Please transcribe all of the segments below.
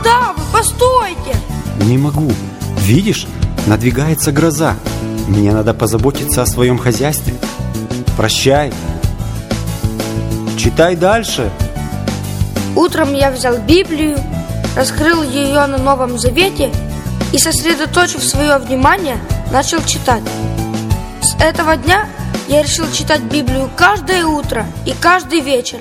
Куда вы? Постойте! Не могу. Видишь, надвигается гроза. Мне надо позаботиться о своем хозяйстве. Прощай. Читай дальше. Утром я взял Библию, раскрыл ее на Новом Завете и, сосредоточив свое внимание, начал читать. С этого дня я решил читать Библию каждое утро и каждый вечер.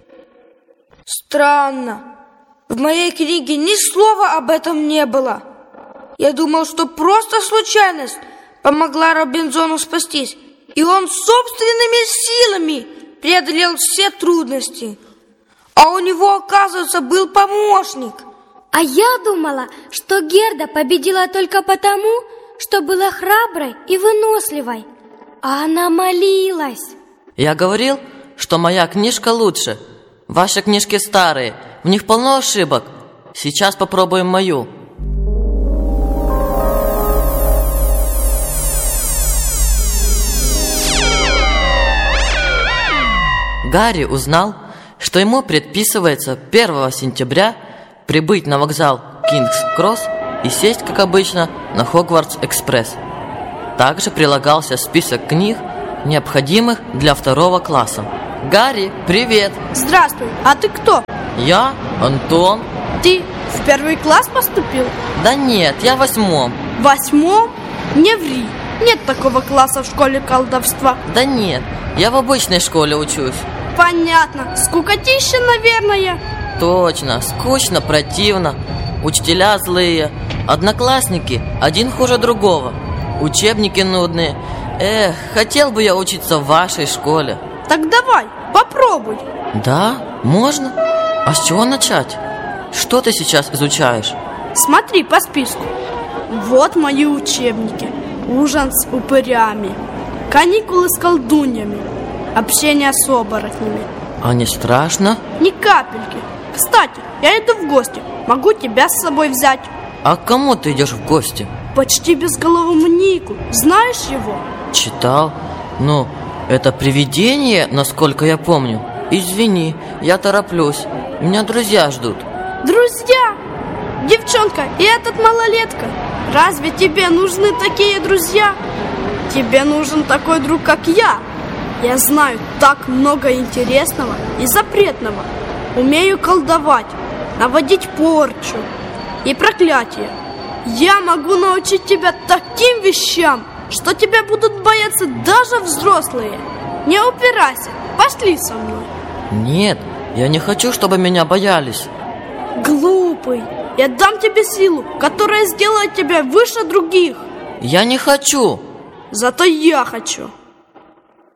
Странно. В моей книге ни слова об этом не было. Я думал, что просто случайность помогла Робинзону спастись, и он собственными силами преодолел все трудности. А у него, оказывается, был помощник. А я думала, что Герда победила только потому, что была храброй и выносливой. А она молилась. Я говорил, что моя книжка лучше. Ваши книжки старые, в них полно ошибок. Сейчас попробуем мою. Гарри узнал, что ему предписывается 1 сентября прибыть на вокзал Кингс-Кросс и сесть, как обычно, на Хогвартс-экспресс. Также прилагался список книг, необходимых для 2 класса. Гарри, привет! Здравствуй, а ты кто? Я Антон. Ты в 1 класс поступил? Да нет, я в 8. В 8? Не ври, нет такого класса в школе колдовства. Да нет, я в обычной школе учусь. Понятно, скукотища, наверное. Точно, скучно, противно. Учителя злые, одноклассники один хуже другого. Учебники нудные. Эх, хотел бы я учиться в вашей школе. Так давай, попробуй. Да, можно. А с чего начать? Что ты сейчас изучаешь? Смотри по списку. Вот мои учебники. Ужин с упырями, каникулы с колдуньями, общение с оборотнями. А не страшно? Ни капельки. Кстати, я иду в гости. Могу тебя с собой взять. А к кому ты идешь в гости? Почти безголовому Нику. Знаешь его? Читал. Ну, это привидение, насколько я помню. Извини, я тороплюсь. Меня друзья ждут. Друзья? Девчонка и этот малолетка. Разве тебе нужны такие друзья? Тебе нужен такой друг, как я. Я знаю так много интересного и запретного. Умею колдовать, наводить порчу и проклятие. Я могу научить тебя таким вещам, что тебя будут бояться даже взрослые. Не упирайся, пошли со мной. Нет, я не хочу, чтобы меня боялись. Глупый, я дам тебе силу, которая сделает тебя выше других. Я не хочу. Зато я хочу.